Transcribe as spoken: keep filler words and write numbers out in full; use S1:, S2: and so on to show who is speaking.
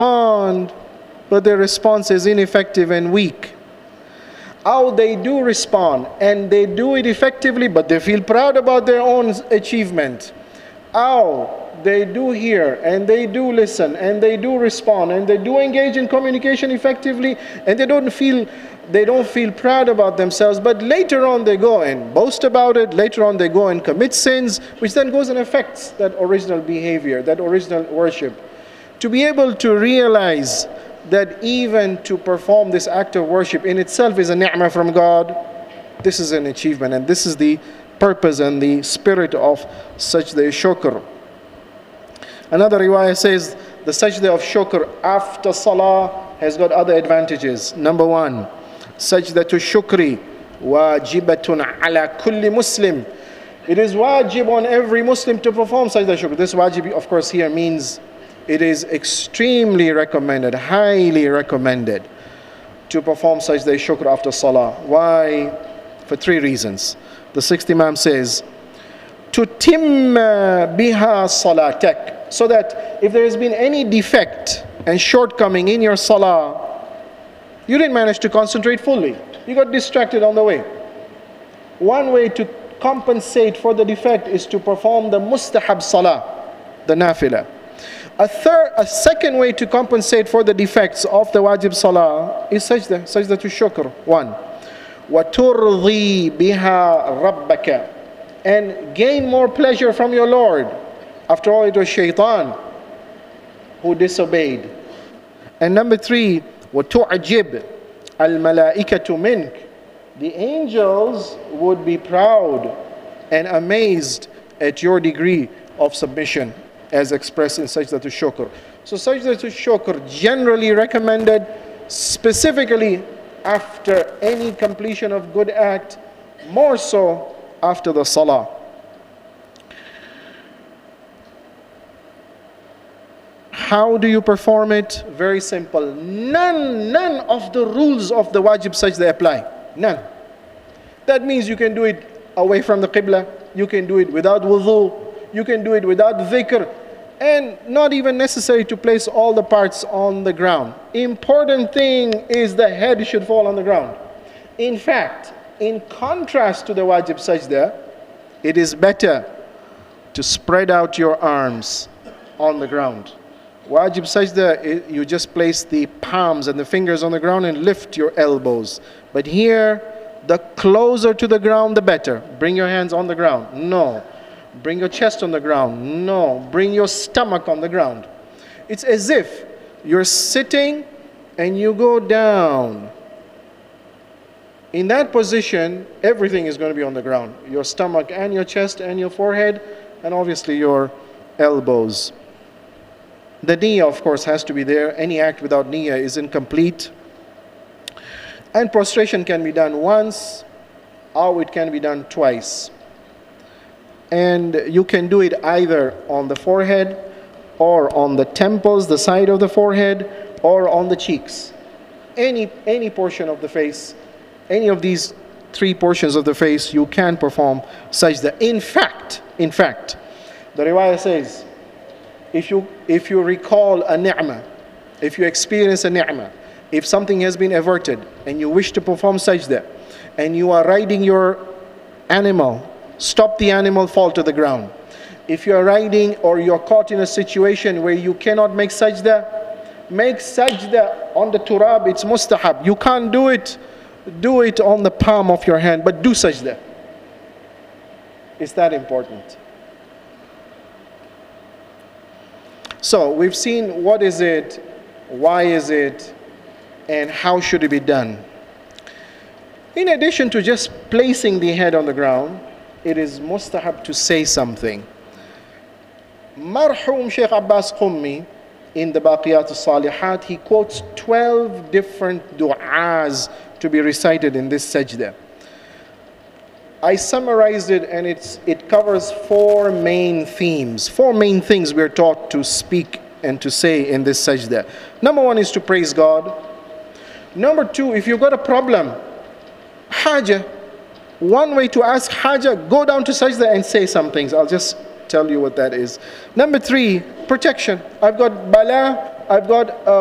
S1: respond, but their response is ineffective and weak. How they do respond, and they do it effectively, but they feel proud about their own achievement. How they do hear, and they do listen, and they do respond, and they do engage in communication effectively, and they don't feel they don't feel proud about themselves, but later on they go and boast about it, later on they go and commit sins, which then goes and affects that original behavior, that original worship. To be able to realize that even to perform this act of worship in itself is a ni'mah from God, this is an achievement, and this is the purpose and the spirit of sajda shukr. Another riwayah says the sajda of shukr after salah has got other advantages. Number one, sajda to shukri wajibatun ala kulli muslim. It is wajib on every Muslim to perform sajda shukr. This wajib, of course, here means it is extremely recommended, highly recommended to perform sajda shukr after salah. Why? For three reasons. The sixth Imam says, to tim biha salatak, so that if there has been any defect and shortcoming in your salah, you didn't manage to concentrate fully. You got distracted on the way. One way to compensate for the defect is to perform the mustahab salah, the nafilah. A third, a second way to compensate for the defects of the wajib salah is sajda, sajda to shukr. One, وَتُرْضِي بِهَا رَبَّكَ, and gain more pleasure from your Lord. After all, it was shaitan who disobeyed. And number three, وَتُعْجِبْ الْمَلَائِكَةُ مِنْكَ, the angels would be proud and amazed at your degree of submission, as expressed in sajda to shukr. So sajda to shukr generally recommended, specifically after any completion of good act, more so after the salah. How do you perform it? Very simple. None, none of the rules of the wajib sajda apply. None. That means you can do it away from the qibla, you can do it without wudu, you can do it without dhikr, and not even necessary to place all the parts on the ground. Important thing is the head should fall on the ground. In fact, in contrast to the wajib sajda, it is better to spread out your arms on the ground. Wajib sajda, you just place the palms and the fingers on the ground and lift your elbows. But here, the closer to the ground, the better. Bring your hands on the ground. No. Bring your chest on the ground. No. Bring your stomach on the ground. It's as if you're sitting and you go down. In that position, everything is going to be on the ground. Your stomach and your chest and your forehead, and obviously your elbows. The niyyah, of course, has to be there. Any act without niyyah is incomplete. And prostration can be done once, or it can be done twice. And you can do it either on the forehead, or on the temples, the side of the forehead, or on the cheeks. Any, any portion of the face, any of these three portions of the face, you can perform sajda. In fact, in fact, the riwayah says, if you, if you recall a ni'mah, if you experience a ni'mah, if something has been averted and you wish to perform sajda, and you are riding your animal, stop the animal, fall to the ground. If you are riding or you are caught in a situation where you cannot make sajda, make sajda on the turab, it's mustahab. You can't do it, do it on the palm of your hand, but do sajda. It's that important. So we've seen what is it, why is it, and how should it be done. In addition to just placing the head on the ground, it is mustahab to say something. Marhum Shaykh Abbas Qummi, in the Baqiyat al-Salihat, he quotes twelve different du'as to be recited in this sajda. I summarized it, and it's, it covers four main themes, four main things we're taught to speak and to say in this sajda. Number one is to praise God. Number two, if you've got a problem, haja, one way to ask haja, go down to sajda and say some things. I'll just tell you what that is. Number three, protection. I've got bala, I've got uh,